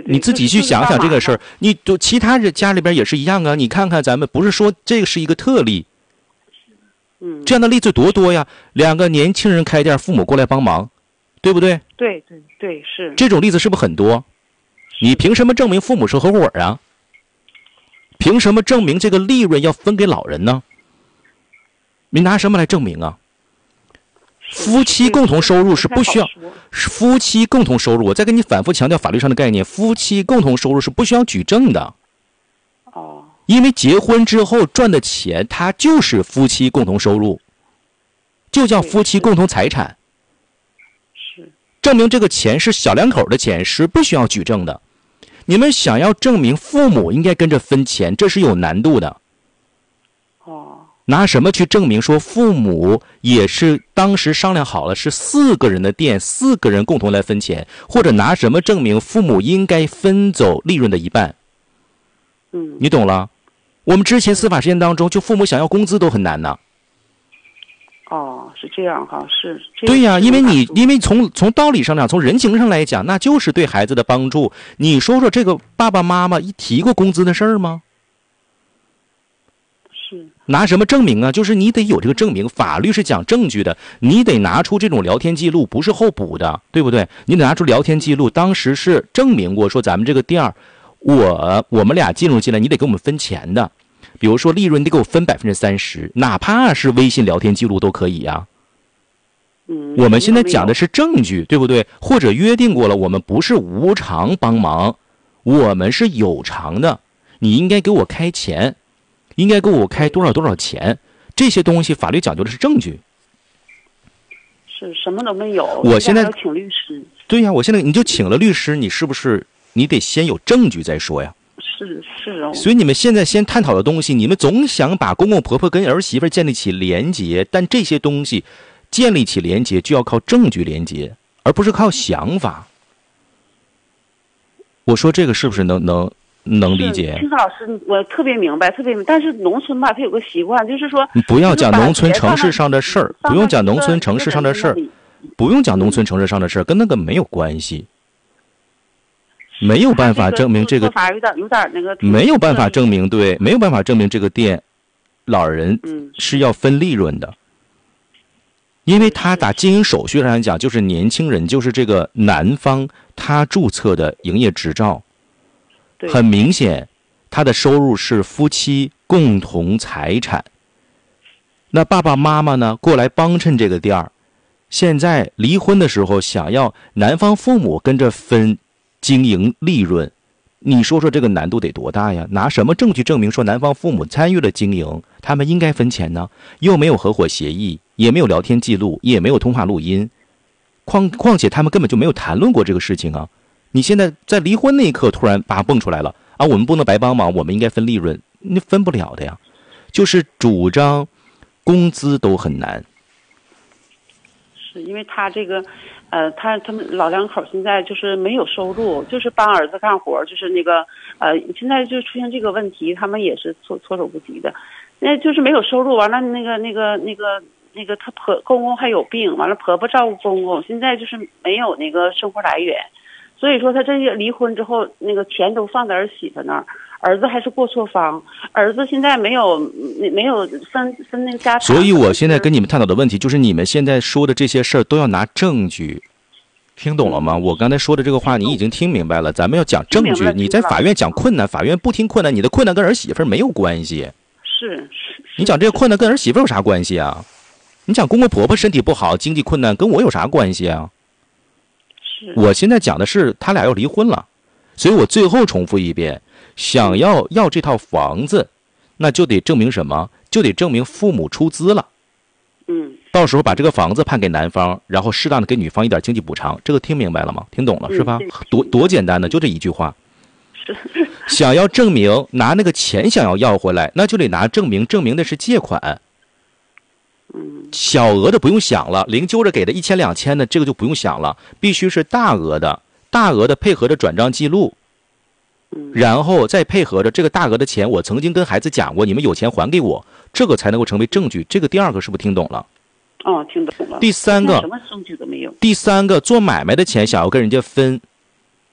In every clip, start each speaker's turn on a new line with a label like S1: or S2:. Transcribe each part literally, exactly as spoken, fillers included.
S1: 对，
S2: 你自己去想想这个事儿，你就其他人家里边也是一样啊。你看看咱们，不是说这个是一个特例，
S1: 嗯，
S2: 这样的例子多多呀。两个年轻人开店，父母过来帮忙，对不对？
S1: 对对对，是
S2: 这种例子是不是很多？你凭什么证明父母是合伙啊？凭什么证明这个利润要分给老人呢？你拿什么来证明啊？夫妻共同收入是不需要，夫妻共同收入，我再跟你反复强调法律上的概念，夫妻共同收入是不需要举证的。
S1: 哦，
S2: 因为结婚之后赚的钱，它就是夫妻共同收入，就叫夫妻共同财产。
S1: 是
S2: 证明这个钱是小两口的钱是不需要举证的。你们想要证明父母应该跟着分钱，这是有难度的。
S1: 哦，
S2: 拿什么去证明说父母也是当时商量好了是四个人的店，四个人共同来分钱，或者拿什么证明父母应该分走利润的一半？
S1: 嗯，
S2: 你懂了？我们之前司法实践当中，就父母想要工资都很难呢。
S1: 哦，是这样哈，是。
S2: 对呀，因为你因为从从道理上讲，从人情上来讲，那就是对孩子的帮助。你说说，这个爸爸妈妈一提过工资的事儿吗？
S1: 是。
S2: 拿什么证明啊？就是你得有这个证明，法律是讲证据的，你得拿出这种聊天记录，不是后补的，对不对？你得拿出聊天记录，当时是证明过说咱们这个店儿，我我们俩进入进来，你得给我们分钱的。比如说利润得给我分百分之三十，哪怕是微信聊天记录都可以啊。
S1: 嗯，
S2: 我们现在讲的是证据，对不对？或者约定过了，我们不是无偿帮忙，我们是有偿的。你应该给我开钱，应该给我开多少多少钱，这些东西法律讲究的是证据。
S1: 是什么都没有。
S2: 我现在
S1: 要请律师。
S2: 对呀，我现在你就请了律师，你是不是你得先有证据再说呀？
S1: 是是哦。
S2: 所以你们现在先探讨的东西，你们总想把公公婆婆跟儿媳妇建立起连结，但这些东西建立起连结就要靠证据连结，而不是靠想法。我说这个是不是能能能理解？
S1: 青草老师，我特别明白，特别明白。但是农村吧，它有个习惯，就是说，
S2: 你不要讲农村城市上的事儿，不用讲农村城市上的事儿，不用讲农村城市上的事儿，跟那个没有关系。没有办法证明这个，
S1: 有点有点那个，
S2: 没有办法证明对，没有办法证明这个店，老人是要分利润的，因为他打经营手续上来讲，就是年轻人，就是这个男方他注册的营业执照，很明显，他的收入是夫妻共同财产。那爸爸妈妈呢，过来帮衬这个店儿，现在离婚的时候，想要男方父母跟着分经营利润，你说说这个难度得多大呀？拿什么证据证明说男方父母参与了经营，他们应该分钱呢？又没有合伙协议，也没有聊天记录，也没有通话录音，况况且他们根本就没有谈论过这个事情啊！你现在在离婚那一刻突然把它蹦出来了啊！我们不能白帮忙，我们应该分利润，你分不了的呀。就是主张工资都很难，
S1: 是因为他这个。呃，他他们老两口现在就是没有收入，就是帮儿子干活，就是那个呃，现在就出现这个问题，他们也是措措手不及的，那就是没有收入。完了，那个那个那个那个他婆公公还有病，完了婆婆照顾公公，现在就是没有那个生活来源，所以说他这个离婚之后，那个钱都放在儿媳妇那儿。儿子还是过错方，儿子现在没有没有分分那个家产。
S2: 所以我现在跟你们探讨的问题就是，你们现在说的这些事儿都要拿证据，听懂了吗？我刚才说的这个话你已经听明白了，咱们要讲证据。你在法院讲困难，法院不听困难，你的困难跟儿媳妇没有关系。
S1: 是是。
S2: 你讲这个困难跟儿媳妇有啥关系啊？你讲公公婆婆身体不好，经济困难跟我有啥关系啊？
S1: 是。
S2: 我现在讲的是他俩要离婚了，所以我最后重复一遍。想要要这套房子，那就得证明什么？就得证明父母出资了。
S1: 嗯，
S2: 到时候把这个房子判给男方，然后适当的给女方一点经济补偿。这个听明白了吗？听懂了是吧？多多简单的，就这一句话。
S1: 是。
S2: 想要证明拿那个钱想要要回来，那就得拿证明，证明的是借款。
S1: 嗯。
S2: 小额的不用想了，零揪着给的一千两千的这个就不用想了，必须是大额的，大额的配合着转账记录。然后再配合着这个大额的钱，我曾经跟孩子讲过，你们有钱还给我，这个才能够成为证据。这个第二个是不是听懂了？
S1: 哦，听懂了。
S2: 第三个
S1: 什么证据都没有。
S2: 第三个做买卖的钱想要跟人家分，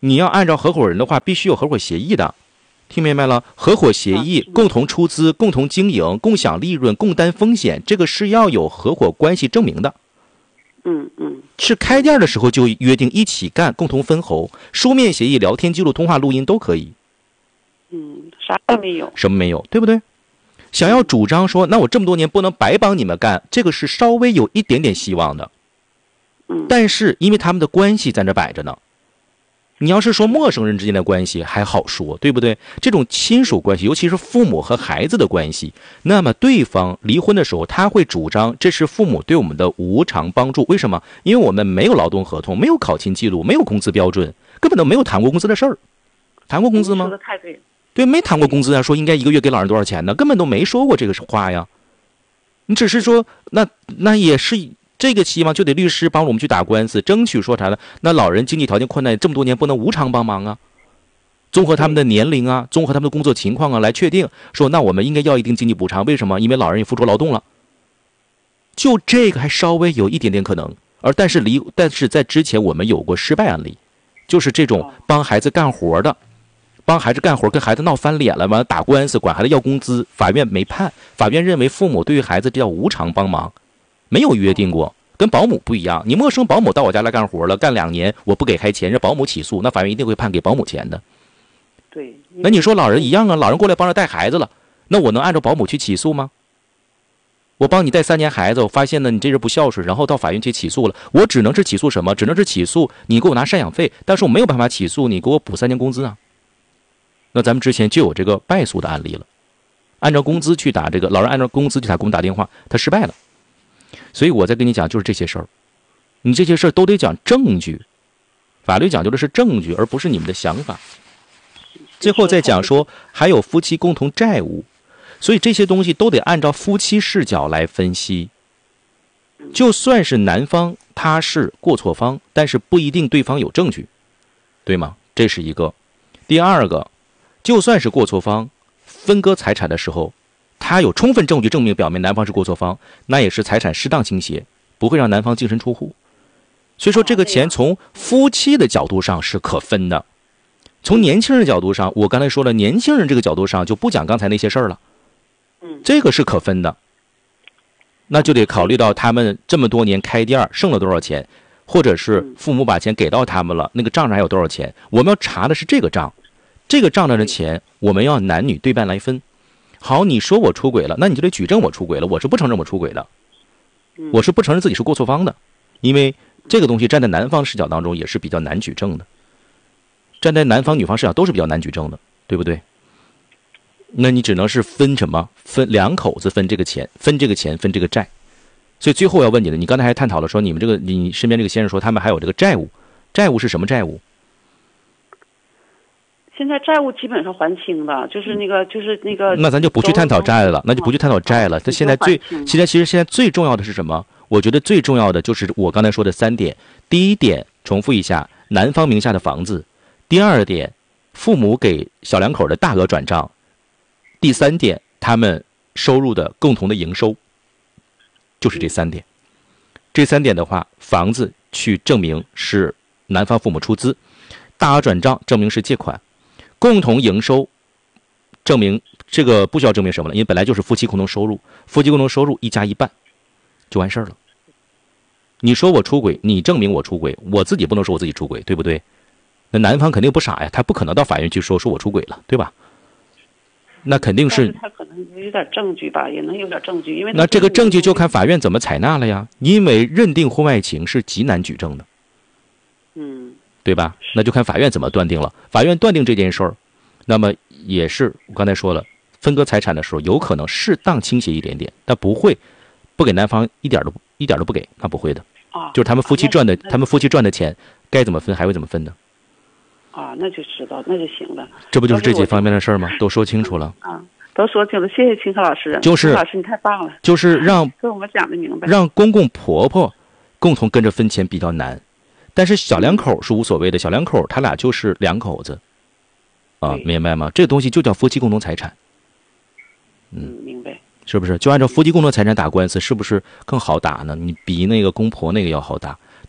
S2: 你要按照合伙人的话，必须有合伙协议的，听明白了？合伙协议，共同出资、共同经营、共享利润、共担风险，这个是要有合伙关系证明的。
S1: 嗯嗯，
S2: 是开店的时候就约定一起干，共同分红，书面协议、聊天记录、通话录音都可以。
S1: 嗯，啥都没有，
S2: 什么没有，对不对？想要主张说，那我这么多年不能白帮你们干，这个是稍微有一点点希望的。
S1: 嗯，
S2: 但是因为他们的关系在这摆着呢，你要是说陌生人之间的关系还好说，对不对？这种亲属关系，尤其是父母和孩子的关系，那么对方离婚的时候，他会主张这是父母对我们的无偿帮助。为什么？因为我们没有劳动合同，没有考勤记录，没有工资标准，根本都没有谈过工资的事儿。谈过工资吗？
S1: 说的太对了。
S2: 对，没谈过工资啊，说应该一个月给老人多少钱呢？根本都没说过这个话呀。你只是说，那那也是这个希望，就得律师帮我们去打官司，争取说啥呢？那老人经济条件困难，这么多年不能无偿帮忙啊。综合他们的年龄啊，综合他们的工作情况啊，来确定说，那我们应该要一定经济补偿。为什么？因为老人也付出劳动了。就这个还稍微有一点点可能，而但是离但是在之前我们有过失败案例，就是这种帮孩子干活的。帮孩子干活，跟孩子闹翻脸了，完了打官司，管孩子要工资，法院没判，法院认为父母对于孩子这叫无偿帮忙，没有约定过，跟保姆不一样。你陌生保姆到我家来干活了，干两年我不给开钱，让保姆起诉，那法院一定会判给保姆钱的。
S1: 对，
S2: 那你说老人一样啊，老人过来帮着带孩子了，那我能按照保姆去起诉吗？我帮你带三年孩子，我发现呢你这人不孝顺，然后到法院去起诉了，我只能是起诉什么？只能是起诉你给我拿赡养费，但是我没有办法起诉你给我补三年工资啊。那咱们之前就有这个败诉的案例了，按照工资去打这个老人按照工资去打给我们打电话，他失败了。所以我在跟你讲就是这些事儿，你这些事儿都得讲证据，法律讲究的是证据，而不是你们的想法。最后再讲说还有夫妻共同债务，所以这些东西都得按照夫妻视角来分析。就算是男方他是过错方，但是不一定对方有证据，对吗？这是一个。第二个，就算是过错方，分割财产的时候，他有充分证据证明表明男方是过错方，那也是财产适当倾斜，不会让男方净身出户。所以说这个钱从夫妻的角度上是可分的，从年轻人的角度上，我刚才说了，年轻人这个角度上就不讲刚才那些事儿了，这个是可分的。那就得考虑到他们这么多年开店剩了多少钱，或者是父母把钱给到他们了，那个账上还有多少钱，我们要查的是这个账。这个账上的钱我们要男女对半来分。好，你说我出轨了，那你就得举证我出轨了，我是不承认我出轨的，我是不承认自己是过错方的，因为这个东西站在男方视角当中也是比较难举证的，站在男方女方视角都是比较难举证的，对不对？那你只能是分什么？分两口子分这个钱，分这个钱，分这个债。所以最后要问你的，你刚才还探讨了说你们这个你身边这个先生说他们还有这个债务，债务是什么债务？
S1: 现在债务基本上还清了，就是那个就是那个。
S2: 那咱就不去探讨债了，那就不去探讨债了。他现在最现在其实现在最重要的是什么？我觉得最重要的就是我刚才说的三点。第一点，重复一下，男方名下的房子；第二点，父母给小两口的大额转账；第三点，他们收入的共同的营收。就是这三点。这三点的话，房子去证明是男方父母出资，大额转账证明是借款。共同营收证明这个不需要证明什么了，因为本来就是夫妻共同收入，夫妻共同收入一加一半就完事儿了。你说我出轨，你证明我出轨，我自己不能说我自己出轨，对不对？那男方肯定不傻呀，他不可能到法院去说说我出轨了，对吧？那肯定是
S1: 他可能有点证据吧，也能有点证据，因为
S2: 那这个证据就看法院怎么采纳了呀，因为认定婚外情是极难举证的，
S1: 嗯。
S2: 对吧？那就看法院怎么断定了。法院断定这件事儿，那么也是我刚才说了，分割财产的时候有可能适当倾斜一点点，但不会不给男方一点都一点都不给，那不会的。
S1: 啊，
S2: 就是他们夫妻赚的，他们夫妻赚的钱该怎么分还会怎么分的。
S1: 啊，那就知道，那就行了。
S2: 这不就是这几方面的事儿吗？都说清楚了。
S1: 啊，都说清楚，谢谢秦科老师。
S2: 就是
S1: 老师你太棒了。
S2: 就是让
S1: 跟我们讲的明白。
S2: 让公公婆婆共同跟着分钱比较难。但是小两口是无所谓的，小两口他俩就是两口子，啊，明白吗？这个东西就叫夫妻共同财产。
S1: 嗯，明白。
S2: 是不是？就按照夫妻共同财产打官司，是不是更好打呢？你比那个公婆那个要好打。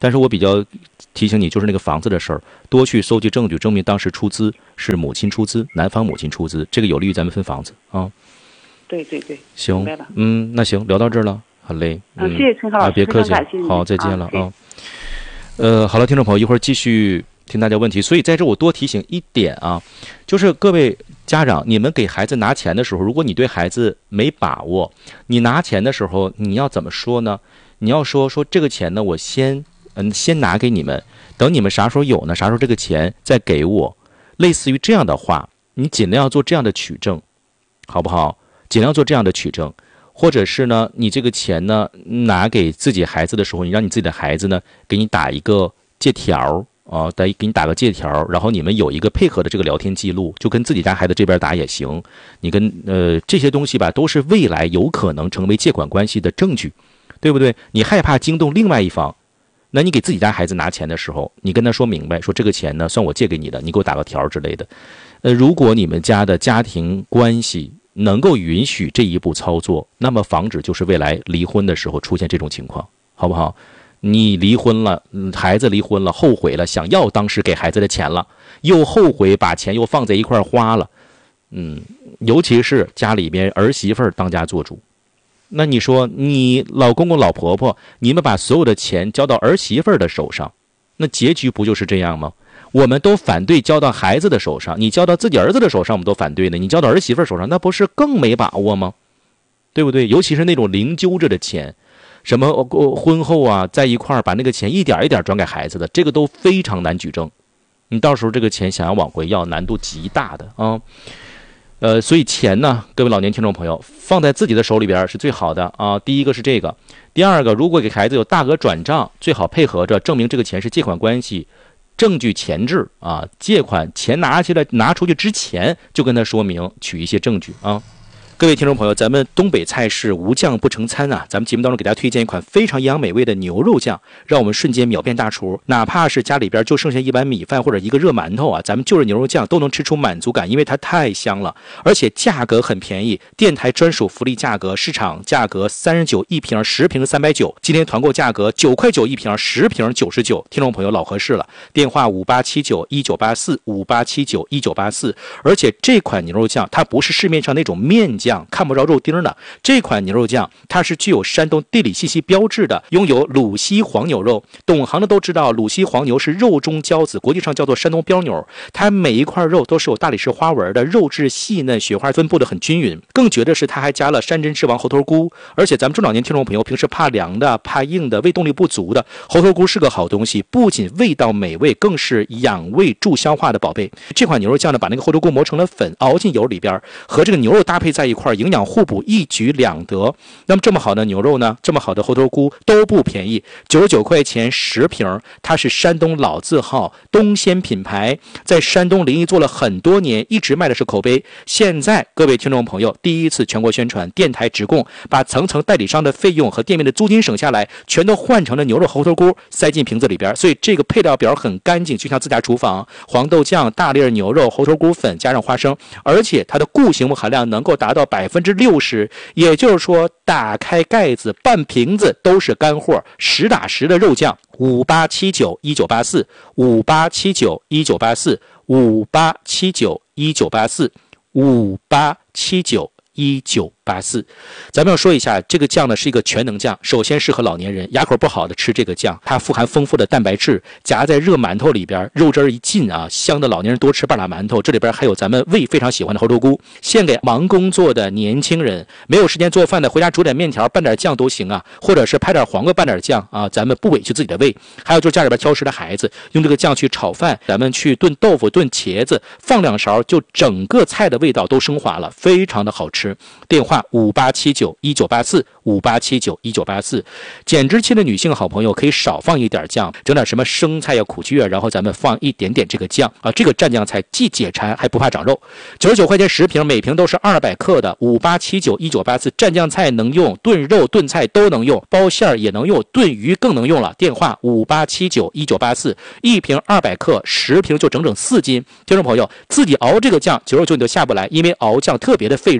S2: 但是我比较提醒你，就是那个房子的事儿，多去搜集证据，证明当时出资是母亲出资，男方母亲出资，这个有利于咱们分房子啊。
S1: 对对对，
S2: 行，
S1: 明白了。
S2: 嗯，那行，聊到这儿了，好嘞。
S1: 嗯，谢谢陈浩老师，
S2: 啊，别客气，好，再见了啊。啊呃，好了，听众朋友，一会儿继续听大家问题。所以在这我多提醒一点啊，就是各位家长，你们给孩子拿钱的时候，如果你对孩子没把握，你拿钱的时候你要怎么说呢？你要说说这个钱呢，我先嗯先拿给你们，等你们啥时候有呢，啥时候这个钱再给我，类似于这样的话，你尽量做这样的取证，好不好？尽量做这样的取证。或者是呢，你这个钱呢拿给自己孩子的时候，你让你自己的孩子呢给你打一个借条啊，得给你打个借条，然后你们有一个配合的这个聊天记录，就跟自己家孩子这边打也行。你跟呃这些东西吧，都是未来有可能成为借款关系的证据，对不对？你害怕惊动另外一方，那你给自己家孩子拿钱的时候，你跟他说明白，说这个钱呢算我借给你的，你给我打个条之类的。呃，如果你们家的家庭关系能够允许这一步操作，那么防止就是未来离婚的时候出现这种情况，好不好？你离婚了，孩子离婚了，后悔了，想要当时给孩子的钱了，又后悔把钱又放在一块花了，嗯，尤其是家里边儿媳妇儿当家做主，那你说你老公公老婆婆，你们把所有的钱交到儿媳妇儿的手上，那结局不就是这样吗？我们都反对交到孩子的手上，你交到自己儿子的手上我们都反对的，你交到儿媳妇手上那不是更没把握吗？对不对？尤其是那种零揪着的钱，什么婚后啊在一块儿把那个钱一点一点转给孩子的，这个都非常难举证，你到时候这个钱想要往回要难度极大的啊。呃，所以钱呢，各位老年听众朋友，放在自己的手里边是最好的啊。第一个是这个，第二个，如果给孩子有大额转账，最好配合着证明这个钱是借款关系，证据前置啊，借款钱拿起来拿出去之前就跟他说明，取一些证据啊。各位听众朋友，咱们东北菜式无酱不成餐啊！咱们节目当中给大家推荐一款非常营养美味的牛肉酱，让我们瞬间秒变大厨。哪怕是家里边就剩下一碗米饭或者一个热馒头啊，咱们就着牛肉酱都能吃出满足感，因为它太香了，而且价格很便宜，电台专属福利价格，市场价格三十九一瓶，十瓶三百九，今天团购价格九块九一瓶，十瓶九十九，听众朋友老合适了。电话五八七九一九八四五八七九一九八四，而且这款牛肉酱它不是市面上那种面酱。看不着肉丁的这款牛肉酱，它是具有山东地理信息标志的，拥有鲁西黄牛肉。懂行的都知道，鲁西黄牛是肉中骄子，国际上叫做山东标牛。它每一块肉都是有大理石花纹的，肉质细嫩，雪花分布的很均匀。更绝的是，它还加了山珍之王猴头菇。而且咱们中老年听众朋友平时怕凉的、怕硬的、胃动力不足的，猴头菇是个好东西，不仅味道美味，更是养胃助消化的宝贝。这款牛肉酱呢，把那个猴头菇磨成了粉，熬进油里边，和这个牛肉搭配在一块。营养互补，一举两得。那么这么好的牛肉呢，这么好的猴头菇都不便宜，九十九块钱十瓶。它是山东老字号东鲜品牌，在山东临沂做了很多年，一直卖的是口碑。现在各位听众朋友第一次全国宣传，电台直供，把层层代理商的费用和店面的租金省下来，全都换成了牛肉猴头菇，塞进瓶子里边。所以这个配料表很干净，就像自家厨房。黄豆酱、大粒牛肉、猴头菇粉加上花生，而且它的固形物含量能够达到百分之六十，也就是说，打开盖子半瓶子都是干货，实打实的肉酱。五八七九一九八四，五八七九一九八四，五八七九一九八四，五八七九一九八四。咱们要说一下，这个酱呢是一个全能酱，首先适合老年人，牙口不好的吃这个酱，它富含丰富的蛋白质，夹在热馒头里边，肉汁一进啊，香的老年人多吃半拉馒头。这里边还有咱们胃非常喜欢的猴头菇，献给忙工作的年轻人，没有时间做饭的，回家煮点面条拌点酱都行啊，或者是拍点黄瓜拌点酱啊，咱们不委屈自己的胃。还有就是家里边挑食的孩子，用这个酱去炒饭，咱们去炖豆腐、炖茄子，放两勺，就整个菜的味道都升华了，非常的好吃。电话五八七九一九八四，五八七九一九八四。减脂期的女性好朋友可以少放一点酱，整点什么生菜呀、苦苣啊，然后咱们放一点点这个酱啊，这个蘸酱菜既解馋还不怕长肉。九十九块钱十瓶，每瓶都是二百克的。五八七九一九八四，蘸酱菜能用，炖肉炖菜都能用，包馅儿也能用，炖鱼更能用了。电话五八七九一九八四，一瓶二百克，十瓶就整整四斤。听众朋友自己熬这个酱，九十九你都下不来，因为熬酱特别的费肉。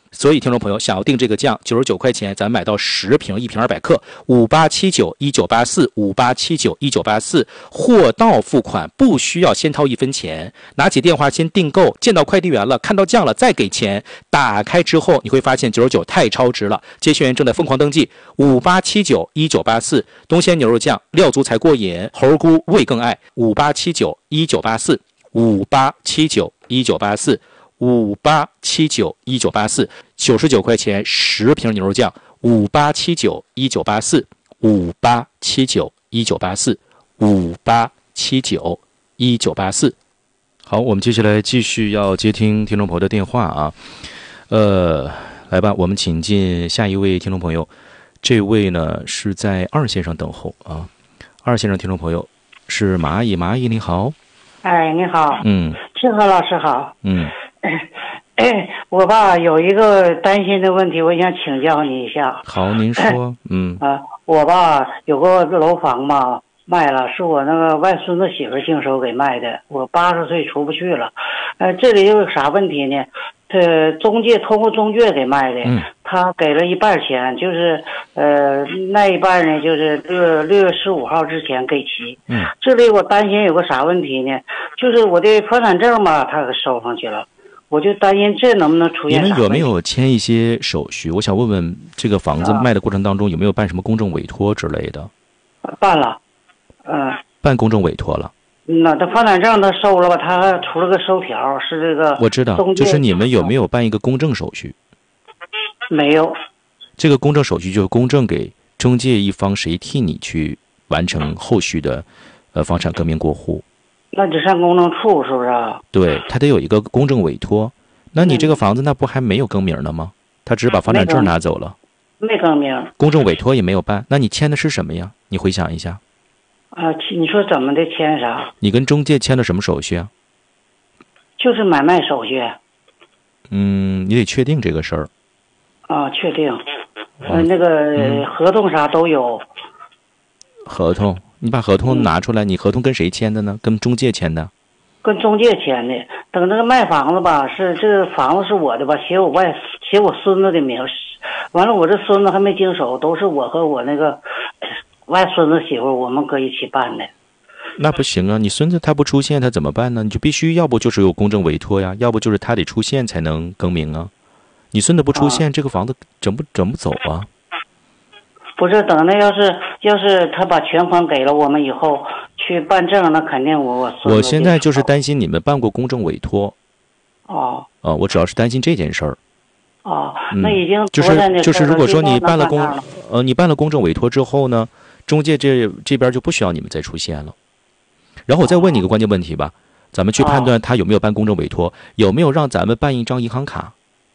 S2: 所以听众朋友想要订这个酱，九十九块钱，咱买到十瓶，一瓶二百克，五八七九一九八四，五八七九一九八四，货到付款，不需要先掏一分钱，拿起电话先订购，见到快递员了，看到酱了再给钱，打开之后你会发现九十九太超值了，接线员正在疯狂登记，五八七九一九八四，东鲜牛肉酱，料足才过瘾，猴菇味更爱，五八七九一九八四，五八七九一九八四。五八七九一九八四，九十九块钱十瓶牛肉酱，五八七九一九八四，五八七九一九八四，五八七九一九八四。好，我们接下来继续要接听听众朋友的电话啊，呃，来吧，我们请进下一位听众朋友，这位呢是在二线上等候啊，二线上听众朋友是马阿姨，马阿姨你好。
S3: 哎，你好，
S2: 嗯，
S3: 清河老师好，
S2: 嗯。
S3: 哎，我吧有一个担心的问题，我想请教你一下。
S2: 好，您说。嗯
S3: 啊，我吧有个楼房嘛卖了，是我那个外孙子媳妇经手给卖的，我八十岁出不去了。呃，这里有啥问题呢？这中介通过中介给卖的，
S2: 嗯、
S3: 他给了一半钱，就是呃那一半呢，就是六六月十五号之前给齐。
S2: 嗯，
S3: 这里我担心有个啥问题呢？就是我的房产证嘛，他给收上去了。我就担心这能不能出现？
S2: 你们有没有签一些手续？我想问问，这个房子卖的过程当中有没有办什么公证委托之类的？
S3: 办了，嗯、呃，
S2: 办公证委托了。
S3: 那这房产证他收了吧？他出了个收条，是这个。
S2: 我知道，就是你们有没有办一个公证手续？
S3: 没有。
S2: 这个公证手续就是公证给中介一方，谁替你去完成后续的，呃，房产革命过户。
S3: 那得上公证处是不是啊？
S2: 对，他得有一个公证委托。那你这个房子那不还没有更名呢吗？他只是把房产证拿走了，
S3: 没更名，
S2: 公证委托也没有办。那你签的是什么呀？你回想一下。
S3: 啊，你说怎么的签啥？
S2: 你跟中介签了什么手续啊？
S3: 就是买卖手续。
S2: 嗯，你得确定这个事儿。
S3: 啊，确定。呃，那个、嗯、合同啥都有。
S2: 合同。你把合同拿出来，你合同跟谁签的呢？跟中介签的？
S3: 跟中介签的。等那个卖房子吧，是这个房子是我的吧，写我外写我孙子的名，完了我这孙子还没经手，都是我和我那个外孙子媳妇我们搁一起办的。
S2: 那不行啊，你孙子他不出现他怎么办呢？你就必须要不就是有公证委托呀，要不就是他得出现才能更名啊。你孙子不出现，啊、这个房子整不整不走啊？
S3: 不是，等那要是要是他把全款给了我们以后去办证，那肯定我我
S2: 我现在就是担心你们办过公证委托。
S3: 哦。
S2: 啊，我主要是担心这件事儿。
S3: 哦，那已经、
S2: 嗯、就是就是，如果说你办了公呃你办了公证委托之后呢，中介这这边就不需要你们再出现了。然后我再问你一个关键问题吧，咱们去判断他有没有办公证委托，有没有让咱们办一张银行卡？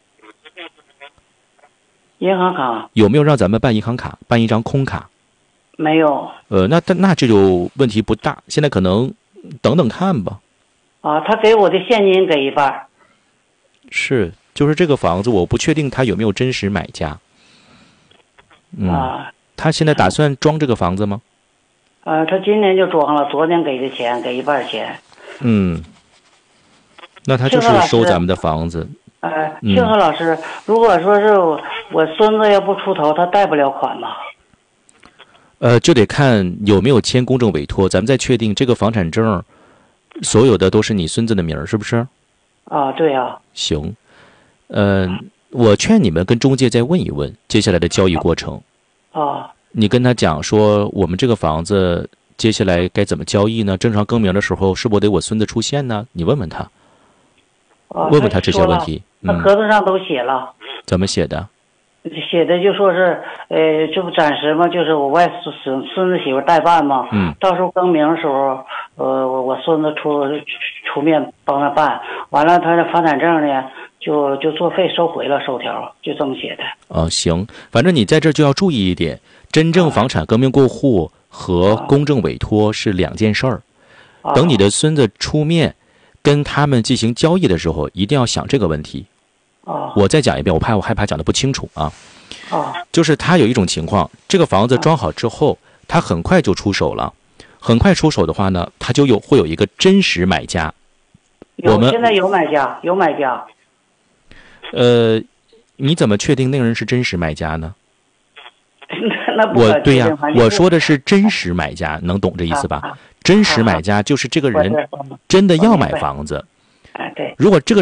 S3: 银行卡
S2: 有没有让咱们办银行卡，办一张空卡？
S3: 没有。
S2: 呃，那那这就问题不大，现在可能等等看吧。
S3: 啊，他给我的现金给一半。
S2: 是，就是这个房子，我不确定他有没有真实买家。嗯，
S3: 啊，
S2: 他现在打算装这个房子吗？
S3: 呃，他今年就装了，昨天给的钱，给一半钱。
S2: 嗯，那他就是收咱们的房子。
S3: 呃，庆和老师，嗯、如果说是我我孙子要不出头，他贷不了款吗？
S2: 呃，就得看有没有签公证委托，咱们再确定这个房产证，所有的都是你孙子的名儿，是不是？
S3: 啊，对啊。
S2: 行，呃，我劝你们跟中介再问一问接下来的交易过程。
S3: 啊。
S2: 你跟他讲说，我们这个房子接下来该怎么交易呢？正常更名的时候，是不是得我孙子出现呢？你问问他。
S3: 啊、
S2: 问问他这些问题。
S3: 那合同上都写了。
S2: 嗯、怎么写的？
S3: 写的就说是，呃，这不暂时嘛，就是我外孙孙子媳妇代办嘛。
S2: 嗯。
S3: 到时候更名的时候，呃，我孙子出出面帮他办，完了他的房产证呢，就就作废收回了，收条就这么写的。
S2: 哦，行，反正你在这就要注意一点，真正房产革命过户和公证委托是两件事儿。
S3: 啊、
S2: 等你的孙子出面跟他们进行交易的时候，一定要想这个问题。
S3: 哦，
S2: 我再讲一遍，我怕我害怕讲的不清楚啊。
S3: 哦，
S2: 就是他有一种情况，这个房子装好之后，他很快就出手了，很快出手的话呢，他就有会有一个真实买家。我们
S3: 现在有买家，有买家。
S2: 呃， 你怎么确定那个人是真实买家呢？
S3: 那不
S2: 我对呀、
S3: 呀，
S2: 我说的是真实买家，能懂这意思吧？
S3: 啊啊
S2: 真实买家就是这个人真的要买房子。
S3: 哎，对。
S2: 如果这个